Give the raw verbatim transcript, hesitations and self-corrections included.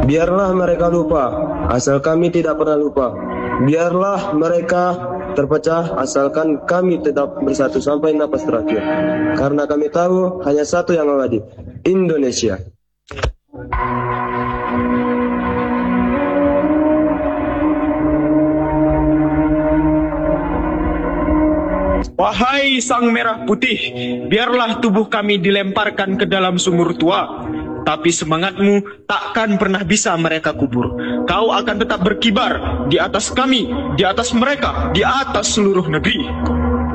Biarlah mereka lupa, asal kami tidak pernah lupa. Biarlah mereka terpecah, asalkan kami tetap bersatu sampai napas terakhir. Karena kami tahu hanya satu yang abadi, Indonesia. Wahai sang merah putih, biarlah tubuh kami dilemparkan ke dalam sumur tua, tapi semangatmu takkan pernah bisa mereka kubur. Kau akan tetap berkibar di atas kami, di atas mereka, di atas seluruh negeri.